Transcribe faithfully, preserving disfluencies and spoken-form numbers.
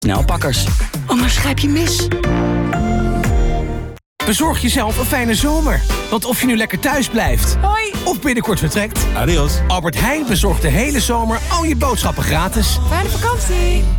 Snelpakkers. Anders grijp je mis. Bezorg jezelf een fijne zomer. Want of je nu lekker thuis blijft... Hoi! Of binnenkort vertrekt... Adios. Albert Heijn bezorgt de hele zomer al je boodschappen gratis. Fijne vakantie!